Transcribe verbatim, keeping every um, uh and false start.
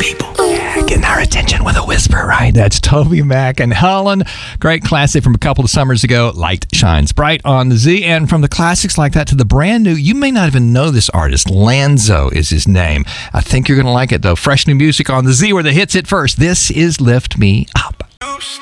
people. Yeah, getting our attention with a whisper, right? That's Toby Mac and Helen. Great classic from a couple of summers ago. Light shines bright on the Z. And from the classics like that to the brand new, you may not even know this artist. Lanzo is his name. I think you're going to like it, though. Fresh new music on the Z, where the hits hit first. This is Lift Me Up.